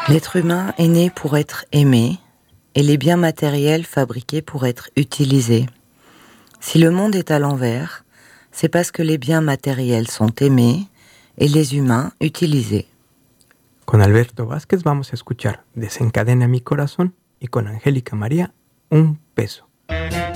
L'être humain est né pour être aimé et les biens matériels fabriqués pour être utilisés. Si le monde est à l'envers, c'est parce que les biens matériels sont aimés et les humains utilisés. Con Alberto Vázquez vamos a escuchar Desencadena mi corazón y con Angélica María, Un peso.